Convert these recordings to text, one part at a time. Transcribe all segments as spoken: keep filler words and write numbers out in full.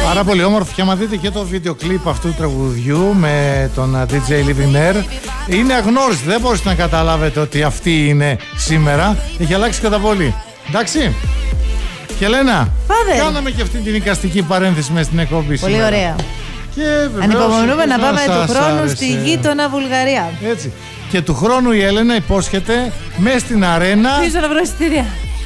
Πάρα πολύ όμορφο. Και άμα δείτε και το βίντεο κλιπ αυτού του τραγουδιού με τον ντι τζέι Living Air, είναι αγνώριστη. Δεν μπορείτε να καταλάβετε ότι αυτή είναι σήμερα. Έχει αλλάξει κατά πολύ. Εντάξει. Χελένα, κάναμε και αυτή την εικαστική παρένθεση μέσα στην εκπομπή. Πολύ σήμερα. ωραία. Και ανυπομονούμε να πάμε του χρόνου άρεσε. στη γείτονα Βουλγαρία. Έτσι. Και του χρόνου η Έλενα υπόσχεται μέσα στην αρένα. Πίσω να βρω εισιτήρια.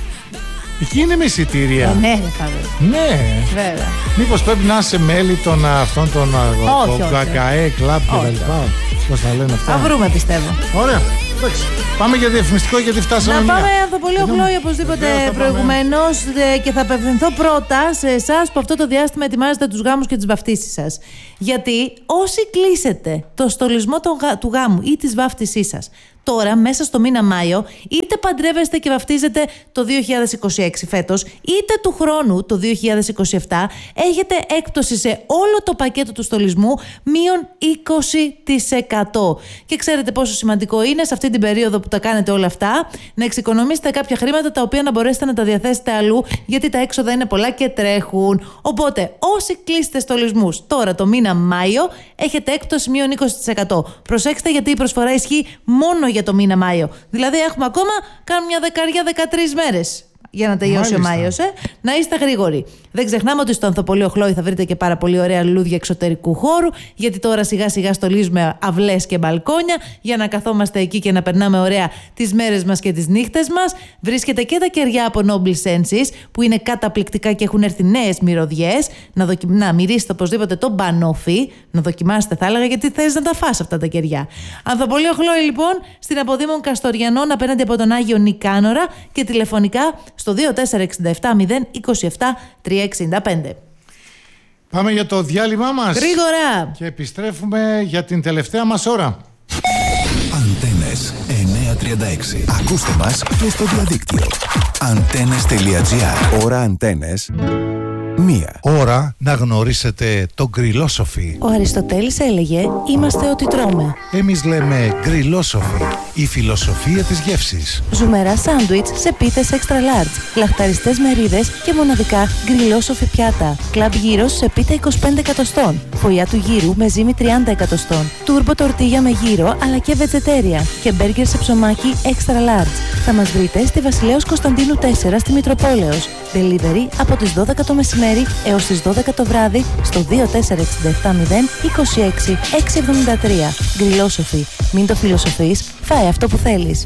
Εκεί είναι με εισιτήρια. Ε, ναι, θα Ναι. βέβαια. Μήπως πρέπει να είσαι μέλη των αυτών των ΚΑΚΑΕ, κλαμπ και τα λοιπά. Πώς θα λένε αυτά. Θα βρούμε, πιστεύω. Ωραία. Εντάξει. Πάμε για διαφημιστικό γιατί φτάσαμε. Να μία. πάμε Ανθοπολείο Χλόη οπωσδήποτε προηγουμένως και θα απευθυνθώ πρώτα σε εσάς που αυτό το διάστημα ετοιμάζετε τους γάμους και τις βαφτίσεις σας. Γιατί όσοι κλείσετε το στολισμό του γάμου ή της βάφτισής σας τώρα, μέσα στο μήνα Μάιο, είτε παντρεύεστε και βαφτίζετε το δύο χιλιάδες είκοσι έξι φέτος, είτε του χρόνου το δύο χιλιάδες είκοσι επτά, έχετε έκπτωση σε όλο το πακέτο του στολισμού μείον είκοσι τοις εκατό. Και ξέρετε πόσο σημαντικό είναι σε αυτή την περίοδο που τα κάνετε όλα αυτά, να εξοικονομήσετε κάποια χρήματα τα οποία να μπορέσετε να τα διαθέσετε αλλού, γιατί τα έξοδα είναι πολλά και τρέχουν. Οπότε, όσοι κλείσετε στολισμούς τώρα το μήνα Μάιο, έχετε έκπτωση μείον είκοσι τοις εκατό. Προσέξτε, γιατί η προσφορά ισχύει μόνο για το μήνα Μάιο. Δηλαδή έχουμε ακόμα, κάνουμε μια δεκαριά δεκατρείς μέρες για να τελειώσει Μάλιστα. ο Μάιος, ε. Να είστε γρήγοροι. Δεν ξεχνάμε ότι στο Ανθοπολείο Χλόη θα βρείτε και πάρα πολύ ωραία λουλούδια εξωτερικού χώρου, γιατί τώρα σιγά σιγά στολίζουμε αυλές και μπαλκόνια για να καθόμαστε εκεί και να περνάμε ωραία τις μέρες μας και τις νύχτες μας. Βρίσκεται και τα κεριά από Noble Senses που είναι καταπληκτικά και έχουν έρθει νέες μυρωδιές. Να, δοκι... να μυρίσετε οπωσδήποτε το μπανόφι, να δοκιμάσετε θα έλεγα, γιατί θες να τα φας αυτά τα κεριά. Ανθοπολείο Χλόη λοιπόν, στην Αποδήμων Καστοριανών απέναντι από τον Άγιο Νικάνορα και τηλεφωνικά στο δύο τέσσερα έξι επτά μηδέν είκοσι επτά τριακόσια εξήντα πέντε. Πάμε για το διάλειμμα μας. Γρήγορα. Και επιστρέφουμε για την τελευταία μας ώρα. Αντένες εννιακόσια τριάντα έξι. Ακούστε μας και στο διαδίκτυο. Αντένες τελεία τζι άρ. Ώρα Αντένες. Μία. Ώρα να γνωρίσετε το γκριλόσοφι. Ο Αριστοτέλης έλεγε «Είμαστε ό,τι τρώμε». Εμείς λέμε γκριλόσοφι, η φιλοσοφία της γεύσης. Ζουμερά σάντουιτς σε πίτες extra large, λαχταριστές μερίδες και μοναδικά γκριλόσοφι πιάτα. Κλαμπ γύρος σε πίτα είκοσι πέντε εκατοστών, φωλιά του γύρου με ζύμη τριάντα εκατοστών, τούρμπο τορτίγια με γύρο αλλά και βετζετέρια και μπέργκερ σε ψωμάκι extra large. Θα μας βρείτε στη Βασιλέως Κωνσταντίνου τέσσερα στη Μητροπόλεως. Delivery από τις δώδεκα το μεσημέρι έως τις δώδεκα το βράδυ στο δύο τέσσερα έξι επτά μηδέν είκοσι έξι εξακόσια εβδομήντα τρία. Γκριλόσοφι. Μην το φιλοσοφείς, φάε αυτό που θέλεις.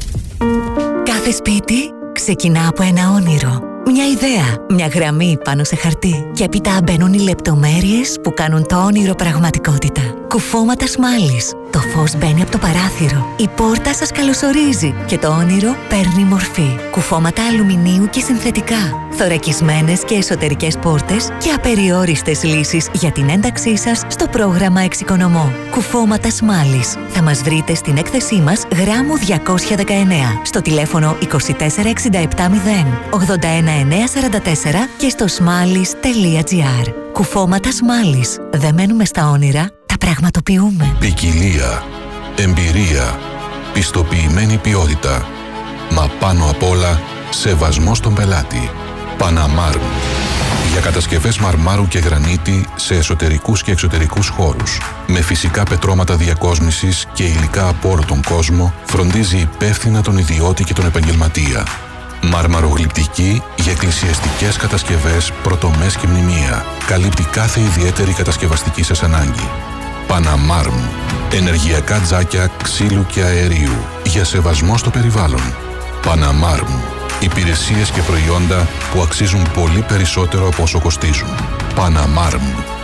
Κάθε σπίτι ξεκινά από ένα όνειρο. Μια ιδέα, μια γραμμή πάνω σε χαρτί. Και έπειτα μπαίνουν οι λεπτομέρειες που κάνουν το όνειρο πραγματικότητα. Κουφώματα Σμάλης. Το φως μπαίνει από το παράθυρο. Η πόρτα σας καλωσορίζει και το όνειρο παίρνει μορφή. Κουφώματα αλουμινίου και συνθετικά. Θωρακισμένες και εσωτερικές πόρτες και απεριόριστες λύσεις για την ένταξή σας στο πρόγραμμα Εξοικονομώ. Κουφώματα Σμάλης. Θα μας βρείτε στην έκθεσή μας γράμμου διακόσια δεκαεννέα, στο τηλέφωνο είκοσι τέσσερα εξήντα επτά μηδέν ογδόντα ένα εννιακόσια σαράντα τέσσερα και στο σμάλης τελεία τζι άρ. Κουφώματα Σμάλης. Δεν μένουμε στα όνειρα, τα πραγματοποιούμε. Ποικιλία, εμπειρία, πιστοποιημένη ποιότητα, μα πάνω απ' όλα σεβασμό στον πελάτη. Παναμάρμ. Για κατασκευές μαρμάρου και γρανίτη σε εσωτερικούς και εξωτερικούς χώρους. Με φυσικά πετρώματα διακόσμησης και υλικά από όλο τον κόσμο, φροντίζει υπεύθυνα τον ιδιώτη και τον επαγγελματία. Μαρμαρογλυπτική για εκκλησιαστικές κατασκευές, πρωτομές και μνημεία. Καλύπτει κάθε ιδιαίτερη κατασκευαστική σας ανάγκη. Παναμάρμ. Ενεργειακά τζάκια ξύλου και αερίου. Για σεβασμό στο περιβάλλον. Παναμάρμ. Υπηρεσίες και προϊόντα που αξίζουν πολύ περισσότερο από όσο κοστίζουν. Παναμάρμ.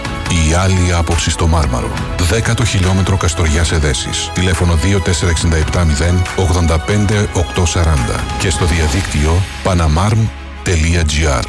Η άλλη άποψη στο Μάρμαρο. Δέκατο χιλιόμετρο Καστοριάς Εδέσης. Τηλέφωνο δύο τέσσερα έξι επτά μηδέν ογδόντα πέντε οκτακόσια σαράντα και στο διαδίκτυο παναμάρμ τελεία τζι άρ.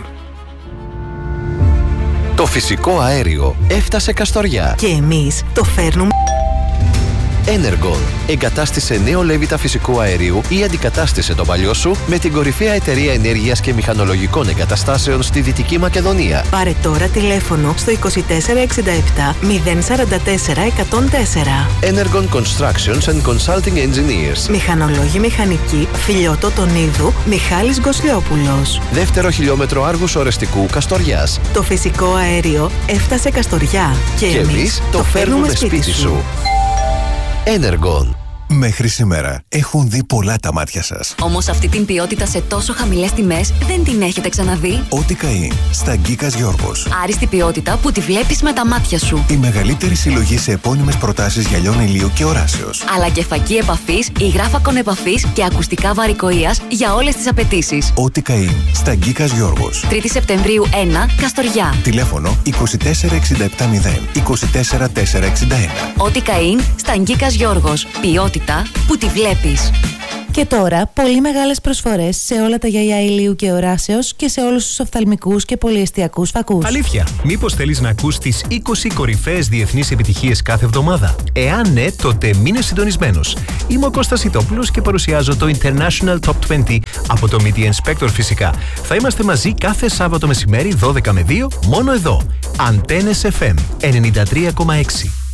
Το φυσικό αέριο έφτασε Καστοριά. Και εμείς το φέρνουμε Energon. Εγκατάστησε νέο λέβητα φυσικού αερίου ή αντικατάστησε το παλιό σου με την κορυφαία εταιρεία ενέργειας και μηχανολογικών εγκαταστάσεων στη Δυτική Μακεδονία. Πάρε τώρα τηλέφωνο στο είκοσι τέσσερα εξήντα επτά μηδέν σαράντα τέσσερα εκατόν τέσσερα. Energon Constructions and Consulting Engineers. Μηχανολόγοι μηχανικοί, Φιλιώτο Τονίδου, Μιχάλης Γκοσλιόπουλος. Δεύτερο χιλιόμετρο Άργους Ορεστικού Καστοριάς. Το φυσικό αέριο έφτασε Καστοριά και, Και εμείς το φέρνουμε σπίτι σου. Energon. Μέχρι σήμερα έχουν δει πολλά τα μάτια σας. Όμως αυτή την ποιότητα σε τόσο χαμηλές τιμές δεν την έχετε ξαναδεί. Ό,τι καεί στα Γκίκας Γιώργος. Άριστη ποιότητα που τη βλέπεις με τα μάτια σου. Η μεγαλύτερη συλλογή σε επώνυμες προτάσεις γυαλιών ηλίου και οράσεως. Αλλά και φακή επαφής, υγράφακον επαφής και ακουστικά βαρικοείας για όλες τις απαιτήσεις. Ό,τι καεί στα Γκίκας Γιώργος. τρίτη Σεπτεμβρίου ένα, Καστοριά. Τηλέφωνο είκοσι τέσσερα εξήντα επτά μηδέν είκοσι τέσσερα τετρακόσια εξήντα ένα. Ό,τι καεί στα Γκίκας Γιώργος. Ποιότητα που τη βλέπεις. Και τώρα, πολύ μεγάλες προσφορές σε όλα τα γυαλιά ηλίου και οράσεως και σε όλους τους οφθαλμικούς και πολυεστιακούς φακούς. Αλήθεια, μήπως θέλεις να ακούς τις είκοσι κορυφαίες διεθνείς επιτυχίες κάθε εβδομάδα? Εάν ναι, τότε μείνε συντονισμένος. Είμαι ο Κώστας Ιτόπουλος και παρουσιάζω το International Top είκοσι από το Media Inspector φυσικά. Θα είμαστε μαζί κάθε Σάββατο μεσημέρι δώδεκα με δύο, μόνο εδώ. Antennes εφ εμ ενενήντα τρία κόμμα έξι.